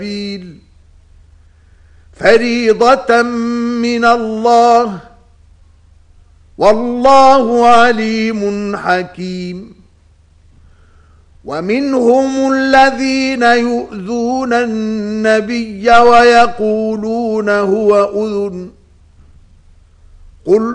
فريضة من الله والله عليم حكيم. ومنهم الذين يؤذون النبي ويقولون هو أذن قل